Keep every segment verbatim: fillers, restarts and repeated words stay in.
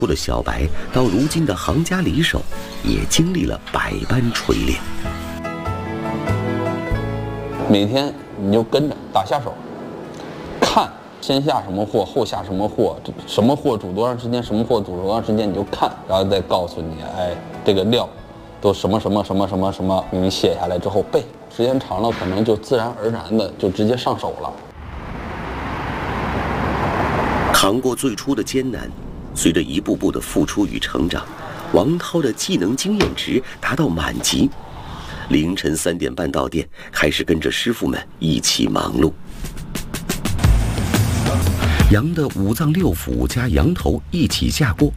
的小白到如今的行家里手，也经历了百般锤炼。 每天你就跟着打下手，看先下什么货，后下什么货，什么货煮多长时间，什么货煮多长时间，你就看，然后再告诉你，哎，这个料都什么什么什么什么什么，你写下来之后背，时间长了可能就自然而然的就直接上手了。 扛过最初的艰难，随着一步步的付出与成长，王涛的技能经验值达到满级。凌晨三点半到店，开始跟着师傅们一起忙碌。羊的五脏六腑加羊头一起下锅，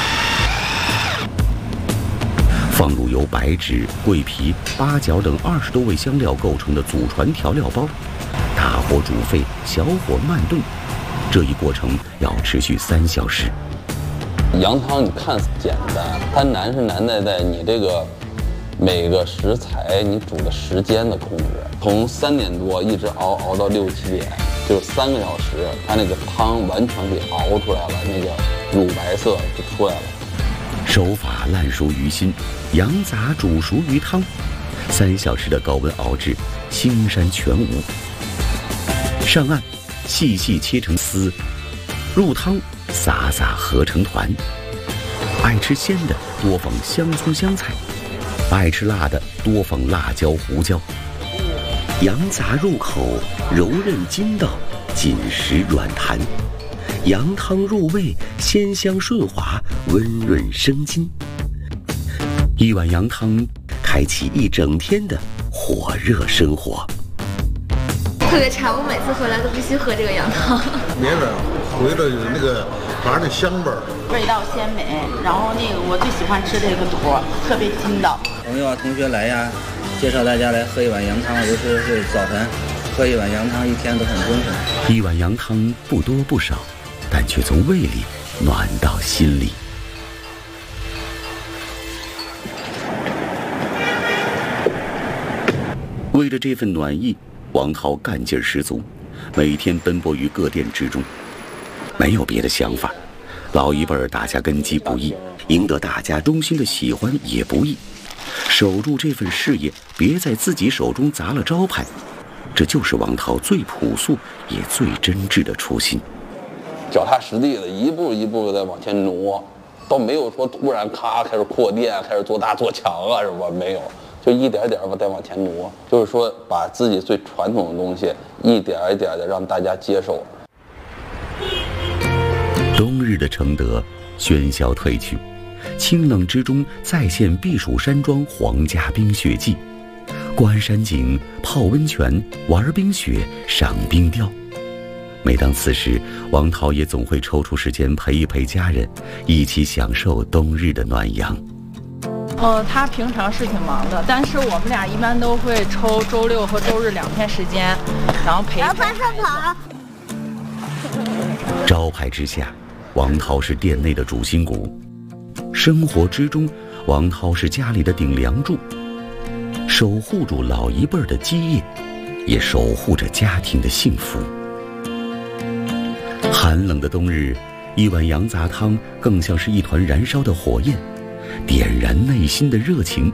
放入由白芷、桂皮、八角等二十多味香料构成的祖传调料包，大火煮沸，小火慢炖。这一过程要持续三小时。 羊汤你看似简单，它难是难在在你这个每个食材你煮的时间的控制。从三点多一直熬熬到六七点，就是三个小时，它那个汤完全给熬出来了，那个乳白色就出来了。 手法烂熟于心，羊杂煮熟于汤，三小时的高温熬制，腥膻全无。上岸，细细切成丝，入汤，撒撒合成团。爱吃鲜的多放香葱香菜，爱吃辣的多放辣椒胡椒。羊杂入口，柔韧筋道，紧实软弹；羊汤入味，鲜香顺滑，温润生津。一碗羊汤，开启一整天的火热生活。 特别馋，我每次回来都必须喝这个羊汤。 别的回来有那个反正那香味儿， 味道鲜美。然后那个我最喜欢吃这个坨，特别筋道。 朋友啊，同学来呀，介绍大家来喝一碗羊汤，尤其是早晨喝一碗羊汤，一天都很精神。 一碗羊汤不多不少，但却从胃里暖到心里。为了这份暖意，王涛干劲十足，每天奔波于各店之中，没有别的想法。老一辈儿打下根基不易，赢得大家衷心的喜欢也不易。守住这份事业，别在自己手中砸了招牌，这就是王涛最朴素也最真挚的初心。 脚踏实地的一步一步的往前挪，都没有说突然咔开始扩店，开始做大做强啊什么，没有。就一点点的再往前挪，就是说把自己最传统的东西一点一点的让大家接受。 冬日的承德喧嚣褪去，清冷之中再现避暑山庄皇家冰雪季，观山景、泡温泉、玩冰雪、赏冰雕。每当此时，王涛也总会抽出时间陪一陪家人，一起享受冬日的暖阳。 呃，他平常是挺忙的，但是我们俩一般都会抽周六和周日两天时间，然后陪。 快上跑！ 招牌之下，王涛是店内的主心骨，生活之中，王涛是家里的顶梁柱，守护住老一辈的基业，也守护着家庭的幸福。寒冷的冬日，一碗羊杂汤更像是一团燃烧的火焰，点燃内心的热情。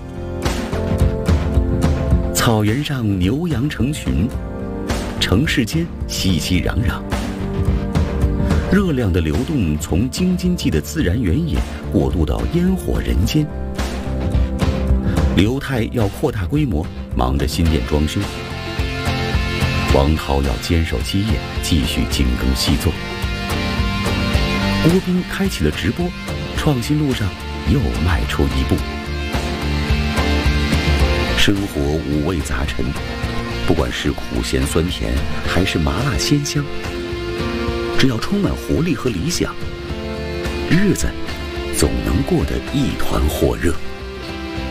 草原上牛羊成群，城市间熙熙攘攘。热量的流动从京津冀的自然原野过渡到烟火人间。刘太要扩大规模，忙着新店装修。王涛要坚守基业，继续精耕细作。郭斌开启了直播，创新路上又迈出一步。生活五味杂陈，不管是苦咸酸甜，还是麻辣鲜香，只要充满活力和理想，日子总能过得一团火热。